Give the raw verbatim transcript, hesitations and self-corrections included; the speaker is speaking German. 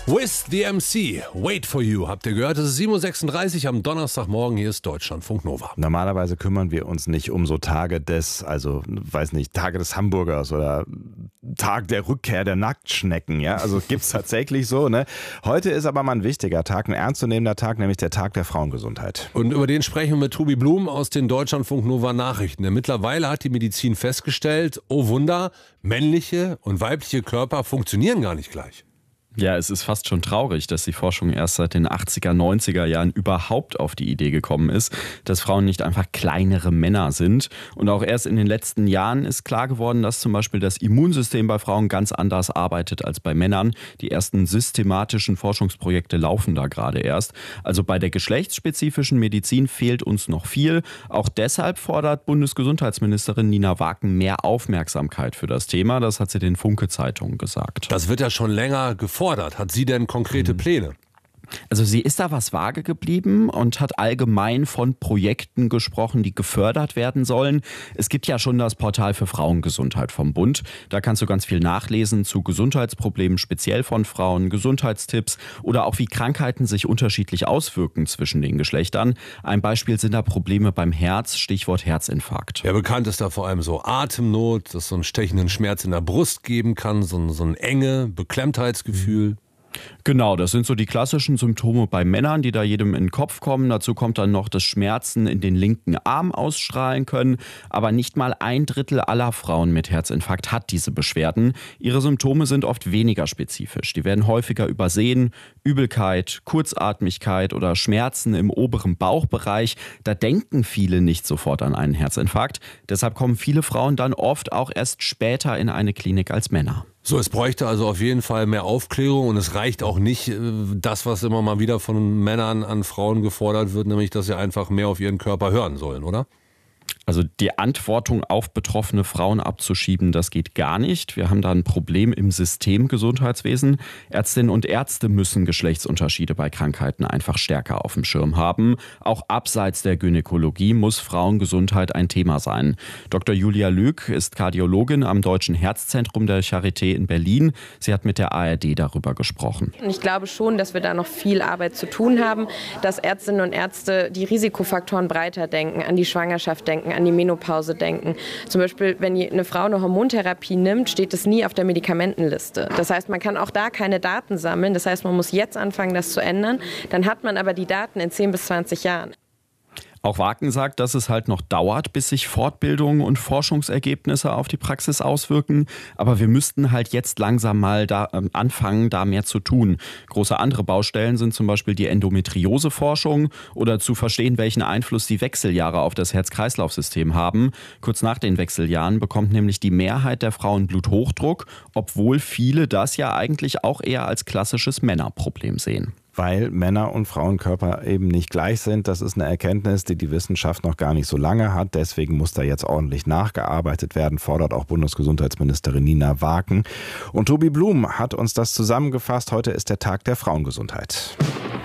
With the M C, Wait for You, habt ihr gehört? Es ist sieben Uhr sechsunddreißig am Donnerstagmorgen, hier ist Deutschlandfunk Nova. Normalerweise kümmern wir uns nicht um so Tage des, also weiß nicht, Tage des Hamburgers oder Tag der Rückkehr der Nacktschnecken, ja, also gibt's tatsächlich so, ne? Heute ist aber mal ein wichtiger Tag, ein ernstzunehmender Tag, nämlich der Tag der Frauengesundheit. Und über den sprechen wir mit Tobi Blum aus den Deutschlandfunk Nova Nachrichten. Denn mittlerweile hat die Medizin festgestellt, oh Wunder, männliche und weibliche Körper funktionieren gar nicht gleich. Ja, es ist fast schon traurig, dass die Forschung erst seit den achtziger, neunziger Jahren überhaupt auf die Idee gekommen ist, dass Frauen nicht einfach kleinere Männer sind. Und auch erst in den letzten Jahren ist klar geworden, dass zum Beispiel das Immunsystem bei Frauen ganz anders arbeitet als bei Männern. Die ersten systematischen Forschungsprojekte laufen da gerade erst. Also bei der geschlechtsspezifischen Medizin fehlt uns noch viel. Auch deshalb fordert Bundesgesundheitsministerin Nina Waken mehr Aufmerksamkeit für das Thema. Das hat sie den Funke-Zeitungen gesagt. Das wird ja schon länger gefordert. Hat sie denn konkrete Pläne? Also sie ist da was vage geblieben und hat allgemein von Projekten gesprochen, die gefördert werden sollen. Es gibt ja schon das Portal für Frauengesundheit vom Bund. Da kannst du ganz viel nachlesen zu Gesundheitsproblemen speziell von Frauen, Gesundheitstipps oder auch wie Krankheiten sich unterschiedlich auswirken zwischen den Geschlechtern. Ein Beispiel sind da Probleme beim Herz, Stichwort Herzinfarkt. Ja, bekannt ist da vor allem so Atemnot, dass so einen stechenden Schmerz in der Brust geben kann, so ein, so ein enge Beklemmtheitsgefühl. Genau, das sind so die klassischen Symptome bei Männern, die da jedem in den Kopf kommen. Dazu kommt dann noch, dass Schmerzen in den linken Arm ausstrahlen können. Aber nicht mal ein Drittel aller Frauen mit Herzinfarkt hat diese Beschwerden. Ihre Symptome sind oft weniger spezifisch. Die werden häufiger übersehen. Übelkeit, Kurzatmigkeit oder Schmerzen im oberen Bauchbereich. Da denken viele nicht sofort an einen Herzinfarkt. Deshalb kommen viele Frauen dann oft auch erst später in eine Klinik als Männer. So, es bräuchte also auf jeden Fall mehr Aufklärung und es reicht auch nicht das, was immer mal wieder von Männern an Frauen gefordert wird, nämlich, dass sie einfach mehr auf ihren Körper hören sollen, oder? Also die Verantwortung auf betroffene Frauen abzuschieben, das geht gar nicht. Wir haben da ein Problem im System Gesundheitswesen. Ärztinnen und Ärzte müssen Geschlechtsunterschiede bei Krankheiten einfach stärker auf dem Schirm haben. Auch abseits der Gynäkologie muss Frauengesundheit ein Thema sein. Doktor Julia Lüg ist Kardiologin am Deutschen Herzzentrum der Charité in Berlin. Sie hat mit der A R D darüber gesprochen. Ich glaube schon, dass wir da noch viel Arbeit zu tun haben, dass Ärztinnen und Ärzte die Risikofaktoren breiter denken, an die Schwangerschaft denken, an die Menopause denken. Zum Beispiel, wenn eine Frau eine Hormontherapie nimmt, steht es nie auf der Medikamentenliste. Das heißt, man kann auch da keine Daten sammeln. Das heißt, man muss jetzt anfangen, das zu ändern. Dann hat man aber die Daten in zehn bis zwanzig Jahren. Auch Waken sagt, dass es halt noch dauert, bis sich Fortbildungen und Forschungsergebnisse auf die Praxis auswirken. Aber wir müssten halt jetzt langsam mal da, äh, anfangen, da mehr zu tun. Große andere Baustellen sind zum Beispiel die Endometrioseforschung oder zu verstehen, welchen Einfluss die Wechseljahre auf das Herz-Kreislauf-System haben. Kurz nach den Wechseljahren bekommt nämlich die Mehrheit der Frauen Bluthochdruck, obwohl viele das ja eigentlich auch eher als klassisches Männerproblem sehen. Weil Männer- und Frauenkörper eben nicht gleich sind. Das ist eine Erkenntnis, die die Wissenschaft noch gar nicht so lange hat. Deswegen muss da jetzt ordentlich nachgearbeitet werden, fordert auch Bundesgesundheitsministerin Nina Waken. Und Tobi Blum hat uns das zusammengefasst. Heute ist der Tag der Frauengesundheit.